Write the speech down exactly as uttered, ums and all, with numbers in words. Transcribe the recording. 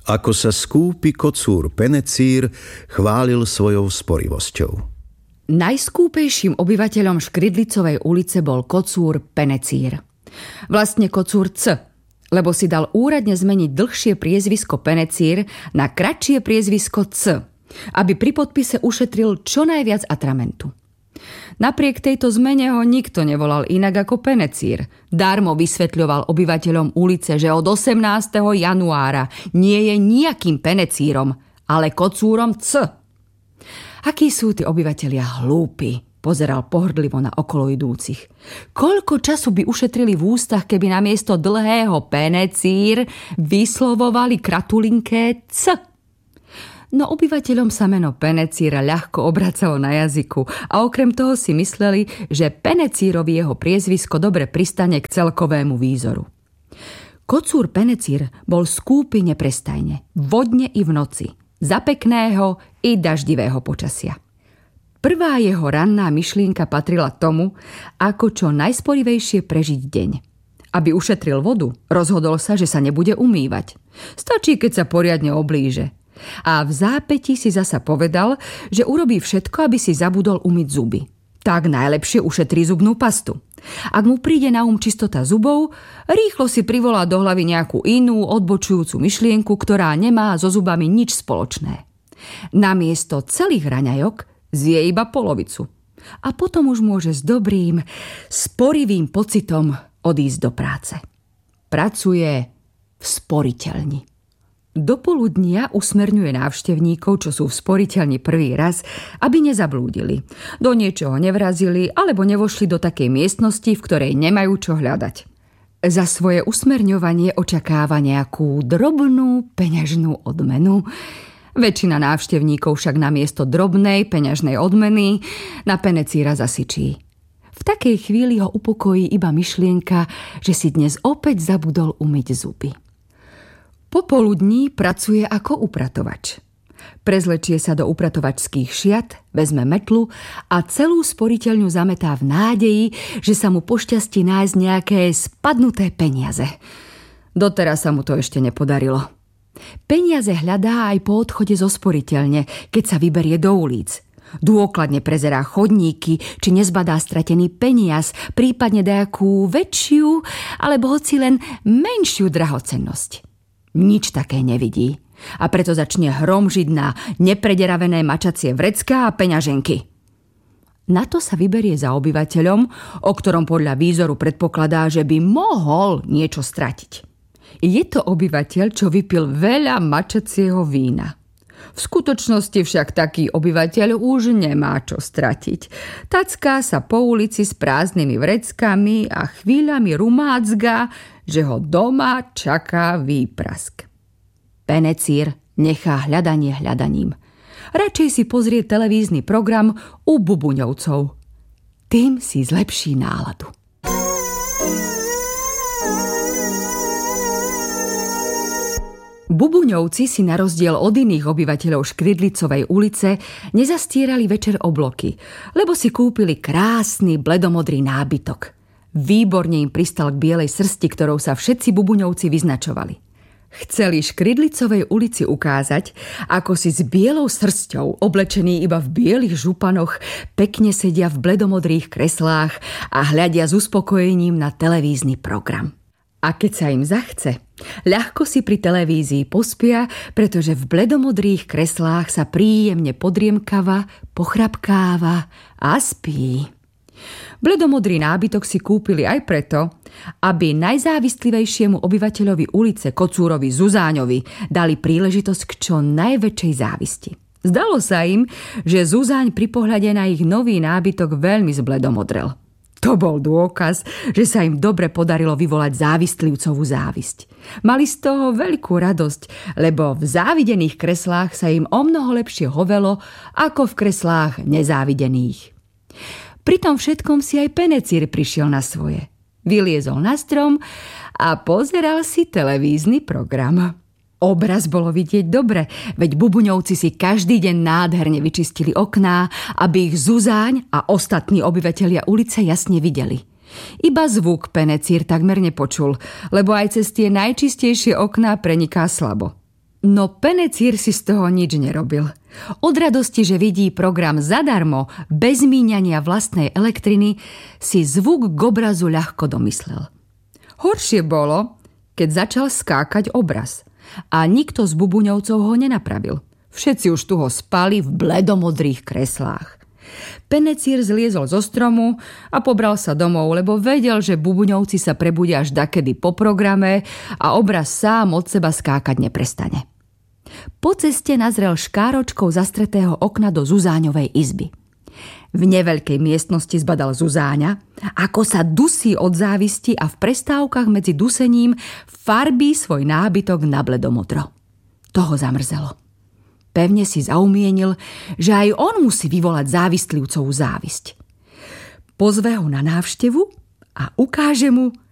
Ako sa skúpi kocúr Penecír chválil svojou sporivosťou. Najskúpejším obyvateľom Škridlicovej ulice bol kocúr Penecír. Vlastne kocúr C, lebo si dal úradne zmeniť dlhšie priezvisko Penecír na kratšie priezvisko C, aby pri podpise ušetril čo najviac atramentu. Napriek tejto zmene ho nikto nevolal inak ako Penecír. Darmo vysvetľoval obyvateľom ulice, že od osemnásteho januára nie je nejakým Penecírom, ale kocúrom C. Akí sú tí obyvatelia hlúpi, pozeral pohrdlivo na okolo idúcich. Koľko času by ušetrili v ústach, keby namiesto dlhého Penecír vyslovovali kratulinké C. No obyvateľom sa meno Penecíra ľahko obracalo na jazyku a okrem toho si mysleli, že Penecírovi jeho priezvisko dobre pristane k celkovému výzoru. Kocúr Penecír bol skúpy neprestajne, vodne i v noci, za pekného i daždivého počasia. Prvá jeho ranná myšlienka patrila tomu, ako čo najsporivejšie prežiť deň. Aby ušetril vodu, rozhodol sa, že sa nebude umývať. Stačí, keď sa poriadne oblíže. A v zápätí si zasa povedal, že urobí všetko, aby si zabudol umyť zuby. Tak najlepšie ušetrí zubnú pastu. Ak mu príde na um čistota zubov, rýchlo si privolá do hlavy nejakú inú odbočujúcu myšlienku, ktorá nemá so zubami nič spoločné. Namiesto celých raňajok zje iba polovicu. A potom už môže s dobrým, sporivým pocitom odísť do práce. Pracuje v sporiteľni. Do poludnia usmerňuje návštevníkov, čo sú v sporiteľni prvý raz, aby nezablúdili. Do niečoho nevrazili alebo nevošli do takej miestnosti, v ktorej nemajú čo hľadať. Za svoje usmerňovanie očakáva nejakú drobnú peňažnú odmenu. Väčšina návštevníkov však namiesto drobnej peňažnej odmeny na Penecíra zasyčí. V takej chvíli ho upokojí iba myšlienka, že si dnes opäť zabudol umyť zuby. Popoludní pracuje ako upratovač. Prezlečie sa do upratovačských šiat, vezme metlu a celú sporiteľňu zametá v nádeji, že sa mu pošťastí nájsť nejaké spadnuté peniaze. Doteraz sa mu to ešte nepodarilo. Peniaze hľadá aj po odchode zo sporiteľne, keď sa vyberie do ulic. Dôkladne prezerá chodníky, či nezbadá stratený peniaz, prípadne nejakú väčšiu, alebo hoci len menšiu drahocennosť. Nič také nevidí a preto začne hromžiť na neprederavené mačacie vrecká a peňaženky. Na to sa vyberie za obyvateľom, o ktorom podľa výzoru predpokladá, že by mohol niečo stratiť. Je to obyvateľ, čo vypil veľa mačacieho vína. V skutočnosti však taký obyvateľ už nemá čo stratiť. Tacká sa po ulici s prázdnymi vreckami a chvíľami rumácga, že ho doma čaká výprask. Penecír nechá hľadanie hľadaním. Radšej si pozrie televízny program u Bubuňovcov. Tým si zlepší náladu. Bubuňovci si na rozdiel od iných obyvateľov Škridlicovej ulice nezastierali večer obloky, lebo si kúpili krásny bledomodrý nábytok. Výborne im pristal k bielej srsti, ktorou sa všetci Bubuňovci vyznačovali. Chceli Škridlicovej ulici ukázať, ako si s bielou srsťou, oblečení iba v bielých županoch, pekne sedia v bledomodrých kreslách a hľadia s uspokojením na televízny program. A keď sa im zachce, ľahko si pri televízii pospia, pretože v bledomodrých kreslách sa príjemne podriemkava, pochrapkáva a spí. Bledomodrý nábytok si kúpili aj preto, aby najzávistlivejšiemu obyvateľovi ulice Kocúrovi Zuzáňovi dali príležitosť k čo najväčšej závisti. Zdalo sa im, že Zuzáň pri pohľade na ich nový nábytok veľmi zbledomodrel. To bol dôkaz, že sa im dobre podarilo vyvolať závistlivcovú závisť. Mali z toho veľkú radosť, lebo v závidených kreslách sa im omnoho lepšie hovelo ako v kreslách nezávidených. Pri tom všetkom si aj Penecír prišiel na svoje. Vyliezol na strom a pozeral si televízny program. Obraz bolo vidieť dobre, veď Bubuňovci si každý deň nádherne vyčistili okná, aby ich Zuzáň a ostatní obyvatelia ulice jasne videli. Iba zvuk Penecír takmer nepočul, lebo aj cez tie najčistejšie okná preniká slabo. No Penecír si z toho nič nerobil. Od radosti, že vidí program zadarmo, bez míňania vlastnej elektriny, si zvuk k obrazu ľahko domyslel. Horšie bolo, keď začal skákať obraz a nikto z bubuňovcov ho nenapravil. Všetci už tu ho spali v bledomodrých kreslách. Penecír zliezol zo stromu a pobral sa domov, lebo vedel, že bubuňovci sa prebudia až dakedy po programe a obraz sám od seba skákať neprestane. Po ceste nazrel škáročkou zastretého okna do Zuzáňovej izby. V neveľkej miestnosti zbadal Zuzáňa, ako sa dusí od závisti a v prestávkach medzi dusením farbí svoj nábytok na bledomodro. To ho zamrzelo. Pevne si zaumienil, že aj on musí vyvolať závistlivcovú závisť. Pozve ho na návštevu a ukáže mu,